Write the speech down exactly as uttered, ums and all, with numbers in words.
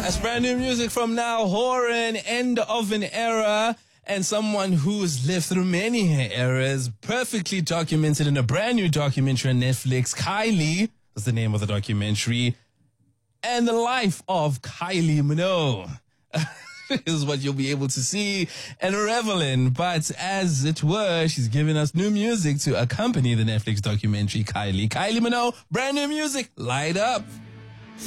That's brand new music from Niall Horan, End of an Era, and someone who's lived through many eras, perfectly documented in a brand new documentary on Netflix. Kylie is the name of the documentary, and the life of Kylie Minogue is what you'll be able to see and revel in. But as it were, she's giving us new music to accompany the Netflix documentary, Kylie. Kylie Minogue, brand new music, light up.